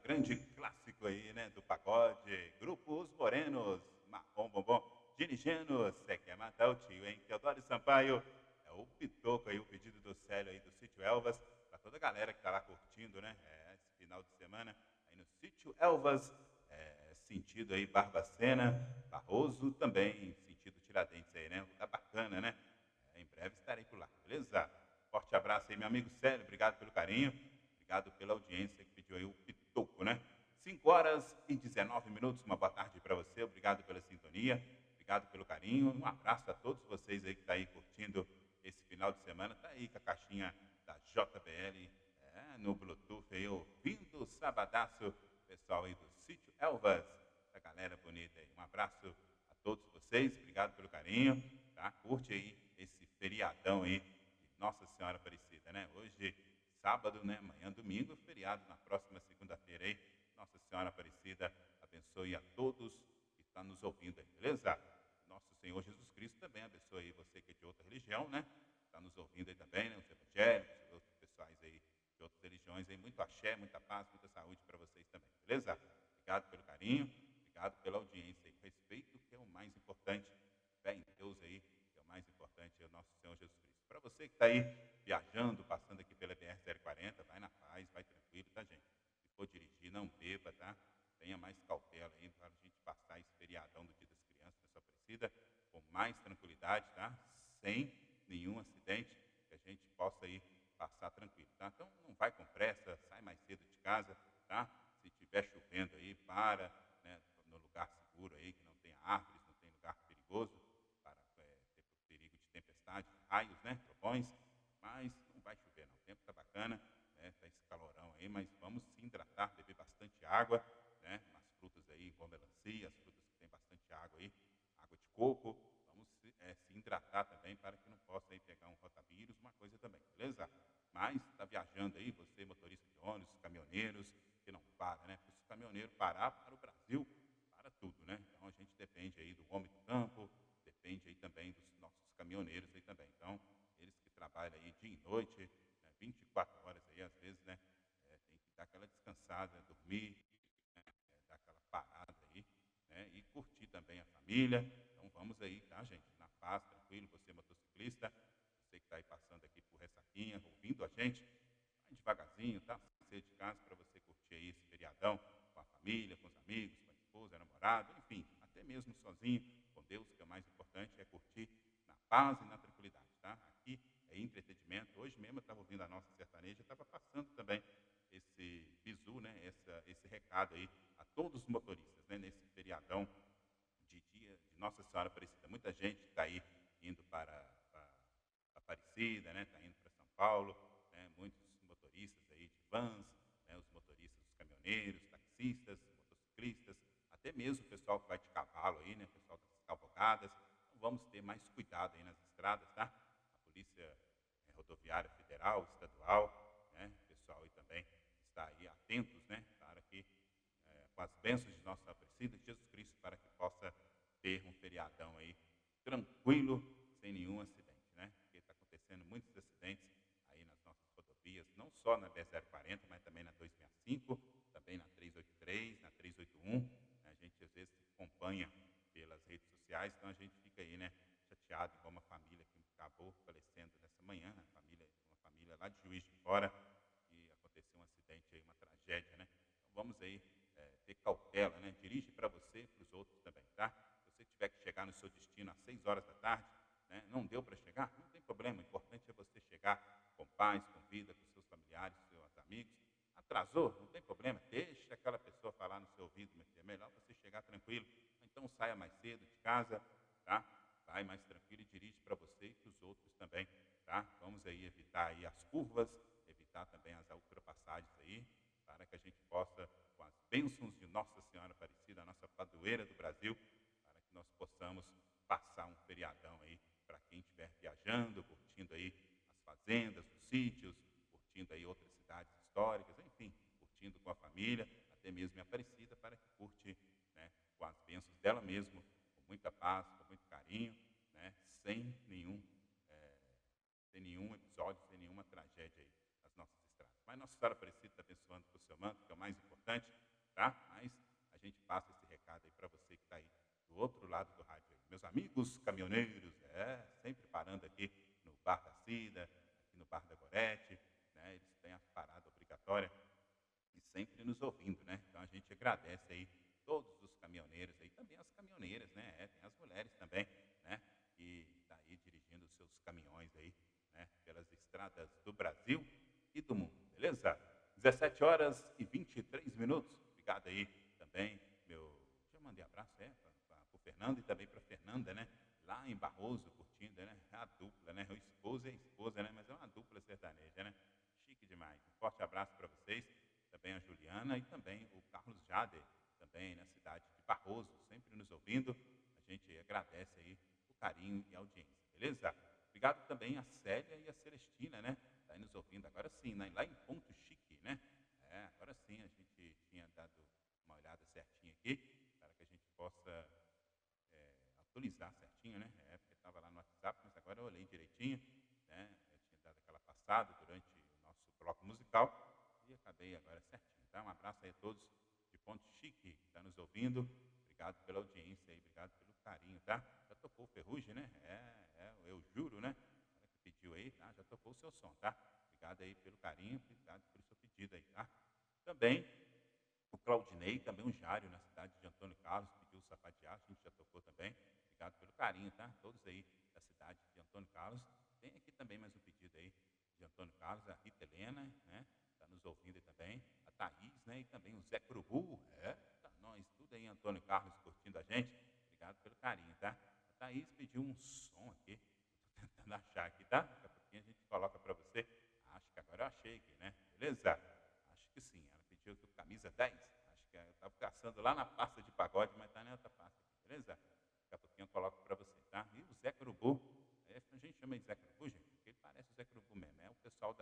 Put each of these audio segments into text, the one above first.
grande clássico aí, né, do pagode, Grupo Os Morenos, Marrom Bombom, Ginigenos, você quer matar o tio, hein? Teodoro Sampaio, é o Pitoco aí, o pedido do Célio aí do Sítio Elvas, para toda a galera que tá lá curtindo, né, esse final de semana, aí no Sítio Elvas, sentido aí Barbacena, Barroso também, sentido Tiradentes aí, né, um lugar bacana, né? Em breve estarei por lá, beleza? Forte abraço aí, meu amigo Célio, obrigado pelo carinho. Obrigado pela audiência que pediu aí o Pitoco, né? 5h19, uma boa tarde para você, obrigado pela sintonia, obrigado pelo carinho, um abraço a todos vocês aí que tá aí curtindo esse final de semana, tá aí com a caixinha da JBL, no Bluetooth aí, ouvindo o sabadaço, pessoal aí do Sítio Elvas, essa galera bonita aí, um abraço a todos vocês, obrigado pelo carinho, tá? Curte aí esse feriadão aí de Nossa Senhora Aparecida, né? Hoje sábado, né? Amanhã, domingo, feriado na próxima segunda-feira aí. Nossa Senhora Aparecida abençoe a todos que estão nos ouvindo aí, beleza? Nosso Senhor Jesus Cristo também abençoe aí você que é de outra religião, né? Está nos ouvindo aí também, né? Os evangélicos, os outros pessoais aí de outras religiões aí. Muito axé, muita paz, muita saúde para vocês também, beleza? Obrigado pelo carinho, obrigado pela audiência aí. Respeito, que é o mais importante. Fé em Deus aí, que é o mais importante, é o nosso Senhor Jesus Cristo. Para você que está aí viajando, passando aqui pela BR-040, vai na paz, vai tranquilo, tá, gente? Se for dirigir, não beba, tá? Tenha mais cautela aí para a gente passar esse feriadão do Dia das Crianças nessa Aparecida com mais tranquilidade, tá? Sem nenhum acidente, que a gente possa aí passar tranquilo, tá? Então não vai com pressa, sai mais cedo de casa, tá? Se estiver chovendo aí, para, né, no lugar seguro aí, que não tenha árvores, não tem lugar perigoso, para ter perigo de tempestade, raios, né, trovões, mas não vai chover não, o tempo está bacana, né, tá esse calorão aí, mas vamos se hidratar, beber bastante água, né, umas frutas aí, igual melancia, as frutas que tem bastante água aí, água de coco, vamos se hidratar também para que não possa aí pegar um rotavírus, uma coisa também, beleza? Mas está viajando aí, você motorista de ônibus, caminhoneiros, que não para, né? Porque se o caminhoneiro parar, para o Brasil, para tudo, né? Então a gente depende aí do homem do campo, depende aí também dos nossos caminhoneiros aí também. Então, eles que trabalham aí dia e noite, né, 24 horas aí, às vezes, né, tem que dar aquela descansada, dormir, né, dar aquela parada aí, né, e curtir também a família. Então vamos aí, tá, gente? Na paz, tranquilo, você motociclista, você que está aí passando aqui por Ressaquinha, ouvindo a gente, vai devagarzinho, tá? Sair de casa para você curtir aí esse feriadão com a família, com os amigos, com a esposa, namorado, enfim, até mesmo sozinho, com Deus, que é o mais importante, é curtir na paz e na tranquilidade, tá? Aqui é entretenimento. Hoje mesmo eu estava ouvindo a nossa sertaneja, estava passando também esse bizu, né? Esse recado aí a todos os motoristas, né? Nesse feriadão de dia de Nossa Senhora Aparecida. Muita gente está aí indo para Aparecida, né? Está indo para São Paulo, né? Muitos motoristas aí de vans, né? Os motoristas dos caminhoneiros, taxistas, motociclistas, até mesmo o pessoal que vai de cavalo aí, né? O pessoal das cavalgadas. Então vamos ter mais cuidado aí nas estradas, tá? A Polícia Rodoviária Federal, Estadual, né? O pessoal aí também está aí atentos, né? Para que com as bênçãos de Nossa Aparecida, de Jesus Cristo, para que possa ter um feriadão aí tranquilo, sem nenhum acidente, né? Porque está acontecendo muitos acidentes aí nas nossas rodovias, não só na BR-040, mas também na 265, também na 383, na 381. Né? A gente às vezes acompanha pelas redes sociais, então a gente fica aí, né, chateado, igual uma família que acabou falecendo nessa manhã, né? Uma família lá de Juiz de Fora, que aconteceu um acidente aí, uma tragédia, né? Então vamos aí ter cautela, né? Dirige para você e para os outros também, tá? Se você tiver que chegar no seu destino às 6 horas da tarde, né? Não deu para chegar, não tem problema. O importante é você chegar com paz, com vida, com seus familiares, com seus amigos. Atrasou, não tem problema. Deixa aquela pessoa falar no seu ouvido, meu filho. É melhor você chegar tranquilo. Então saia mais cedo de casa, tá? Vai mais tranquilo e dirige para você e para os outros também, tá? Vamos aí evitar aí as curvas, evitar também as ultrapassagens aí, para que a gente possa, com as bênçãos de Nossa Senhora Aparecida, a nossa padroeira do Brasil, para que nós possamos passar um feriadão aí para quem estiver viajando, curtindo aí as fazendas, os sítios, curtindo aí outras cidades históricas, enfim, curtindo com a família, até mesmo em Aparecida, para que curte, né, com as bênçãos dela mesmo, com muita paz, com muito carinho, né, eh, sem nenhum episódio, sem nenhuma tragédia aí nas nossas estradas. Mas Nossa Senhora Aparecida está abençoando com o seu manto, que é o mais importante. Vitória e sempre nos ouvindo, né? Então a gente agradece aí todos os caminhoneiros aí, também as caminhoneiras, né? Tem as mulheres também, né? Que tá aí dirigindo os seus caminhões aí, né? Pelas estradas do Brasil e do mundo, beleza? 17 horas e 23 minutos. Obrigado aí também, já mandei abraço, para o Fernando e também para a Fernanda, né? Lá em Barroso, curtindo, né? A dupla, né? O esposo e a esposa, né? Mas é uma dupla sertaneja, né? Chique demais. Um forte abraço para vocês, também a Juliana e também o Carlos Jader, também na cidade de Barroso, sempre nos ouvindo. A gente agradece aí o carinho e a audiência, beleza? Obrigado também a Célia e a Celestina, né? Tá aí nos ouvindo agora sim, né? Lá em Ponto Chique, né? Agora sim, a gente tinha dado uma olhada certinha aqui, para que a gente possa atualizar certinho, né? Porque estava lá no WhatsApp, mas agora eu olhei direitinho, né? Eu tinha dado aquela passada durante o nosso bloco musical e acabei agora certinho, tá? Um abraço aí a todos de Ponte Chique que está nos ouvindo. Obrigado pela audiência aí, obrigado pelo carinho, tá? Já tocou o Ferrugem, né? Eu juro, né? Ela que pediu aí, tá? Já tocou o seu som, tá? Obrigado aí pelo carinho, obrigado pelo seu pedido aí, tá? Também o Claudinei, também um Jário na cidade de Antônio Carlos, pediu o sapatear, a gente já tocou também. Obrigado pelo carinho, tá? Todos aí da cidade de Antônio Carlos. Tem aqui também mais um pedido aí de Antônio Carlos, a Rita Helena, né? Está nos ouvindo aí também. A Thaís, né? E também o Zé Curubu, tá nós, tudo aí, Antônio Carlos, curtindo a gente. Obrigado pelo carinho, tá? A Thaís pediu um som aqui. Estou tentando achar aqui, tá? Daqui a pouquinho a gente coloca para você. Acho que agora eu achei aqui, né? Beleza? Acho que sim. Ela pediu aqui o camisa 10. Acho que eu estava caçando lá na pasta de pagode, mas está na outra pasta aqui, beleza? Daqui a pouquinho eu coloco para você, tá? E o Zé Curubu, a gente chama de Zé Curubu, gente, porque ele parece o Zé Curubu mesmo. É o pessoal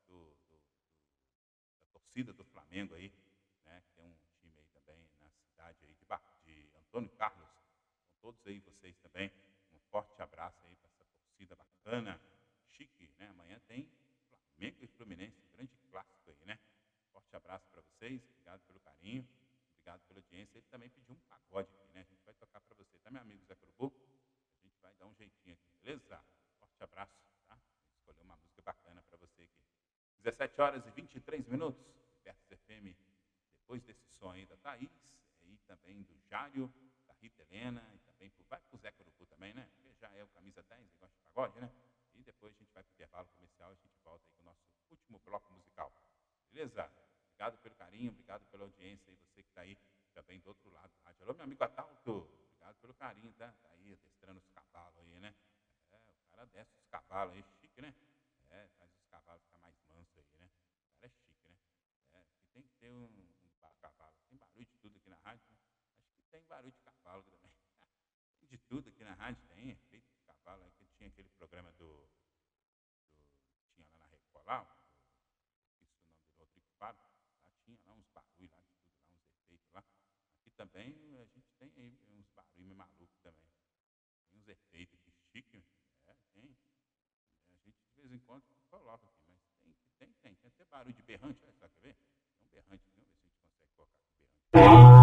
da torcida do Flamengo aí, né? Que tem um time aí também na cidade aí de Antônio Carlos. Então, todos aí vocês também, um forte abraço aí para essa torcida bacana, chique, né? Amanhã tem Flamengo e Fluminense, um grande clássico aí, né? Forte abraço para vocês, obrigado pelo carinho, obrigado pela audiência. Ele também pediu um pagode aqui, né? A gente vai tocar para você, tá, meu amigo Zé Curubu? A gente vai dar um jeitinho aqui, beleza? Forte abraço, tá? Escolher uma música bacana para você aqui. 17 horas e 23 minutos, Versus FM, depois desse som aí da Thaís, e também do Jário, da Rita Helena, e também vai pro Zé Curubu também, né? Porque já é o camisa 10, ele gosta de pagode, né? E depois a gente vai pro intervalo comercial e a gente volta aí com o nosso último bloco musical. Beleza? Obrigado pelo carinho, obrigado pela audiência, e você que está aí também do outro lado do rádio. Alô, meu amigo Atalto, obrigado pelo carinho, tá? Tá aí adestrando os cavalos aí, né? O cara desce os cavalos aí, chique, né? Faz os cavalos ficar mais mansos aí, né? O cara é chique, né? E tem que ter cavalo. Tem barulho de tudo aqui na rádio, né? Acho que tem barulho de cavalo também. Tem de tudo aqui na rádio, tem efeito de cavalo. Aí que tinha aquele programa tinha lá na Record, lá, isso o nome do Rodrigo Fábio, lá tinha lá uns barulhos lá de tudo, lá uns efeitos lá. Aqui também a gente tem aí uns barulhos malucos também. Tem uns efeitos aqui chique, tem. A gente de vez em quando coloca aqui, mas tem. Tem até barulho de berrante, olha só, quer ver? Tem um berrante aqui, vamos ver se a gente consegue colocar aqui berrante.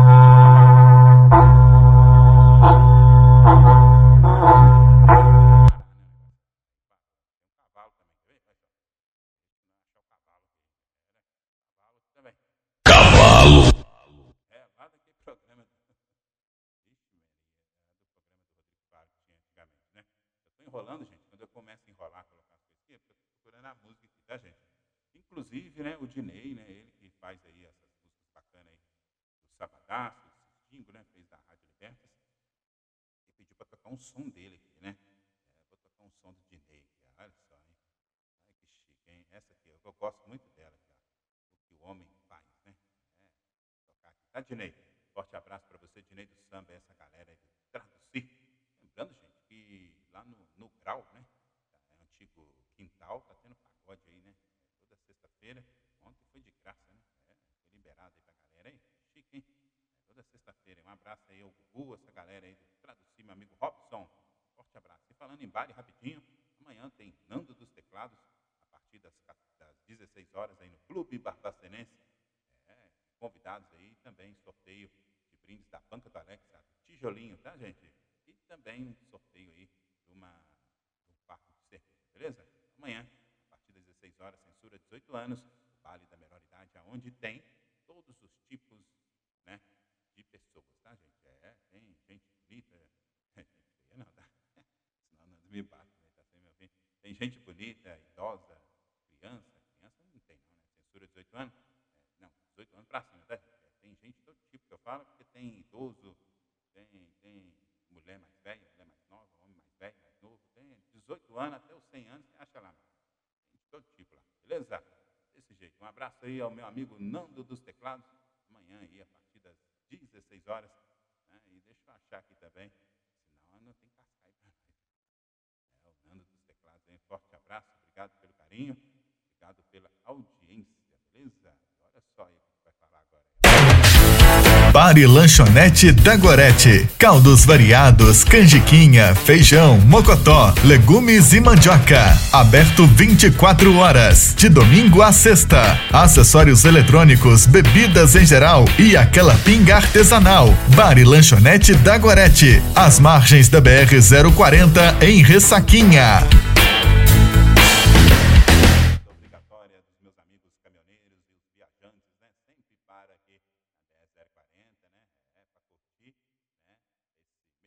Tem um cavalo também, quer ver? Olha só. Deixa eu não achar o cavalo aqui. Cavalo aqui também. Lá daquele programa Vixe, Maria, do programa do Rodrigo Faro que tinha antigamente, né? Eu tô enrolando, gente. Quando eu começo a enrolar, colocar as coisas aqui, é porque eu tô procurando a música aqui, tá, gente? Inclusive, né, o Dinei, né, ele que faz aí essas músicas bacanas aí do Sabadaço, esse jingle, né, fez da Rádio Libertas, e pediu para tocar um som dele aqui, né? Vou tocar um som do Dinei aqui, olha só, hein? Ai, que chique, hein? Essa aqui, eu gosto muito dela aqui, ó. O que o homem faz, né? Tocar aqui. Tá, Dinei? Forte abraço para você, Dinei do Samba, essa galera aí do Traduzir. Lembrando, gente, que lá no Grau, né? Antigo Quintal, tá tendo pagode aí, né? Toda sexta-feira. Ontem foi de graça, né? Foi liberado aí pra galera aí. Chique, hein? Toda sexta-feira. Um abraço aí ao Gugu, essa galera aí do Traduzir, meu amigo Robson. Forte abraço. E falando em baile rapidinho, amanhã tem Nando dos Teclados, a partir das 16 horas aí no Clube Barbacenense. Convidados aí, também sorteio de brindes da Banca do Alex, do Tijolinho, tá, gente? E também um sorteio aí de um parque de cerveja, beleza? Amanhã, a partir das 16 horas, censura 18 anos, o Vale da Melhor Idade, onde tem todos os tipos, né, de pessoas, tá, gente? Tem gente bonita, gente feia, não, tá? Senão não me bate, né? Tá sem me ouvir. Tem gente bonita, idosa, criança não tem, não, né? Censura 18 anos, não, 18 anos pra cima, tá, gente? Tem gente de todo tipo que eu falo, porque tem idoso, tem mulher mais velha, mulher mais nova, homem mais velho, mais novo, tem 18 anos até os 100 anos, você acha lá, tem de todo tipo lá, beleza? Desse jeito. Um abraço aí ao meu amigo Nando dos Teclados, amanhã aí a partir das 16 horas, né? E deixa eu achar aqui também, senão não tem cascai para nós. O Nando dos Teclados aí, um forte abraço, obrigado pelo carinho, obrigado pela audiência, beleza? Olha só aí o que vai falar agora. Bar e Lanchonete da Gorete. Caldos variados, canjiquinha, feijão, mocotó, legumes e mandioca. Aberto 24 horas, de domingo a sexta. Acessórios eletrônicos, bebidas em geral e aquela pinga artesanal. Bar e Lanchonete da Gorete. Às margens da BR-040 em Ressaquinha.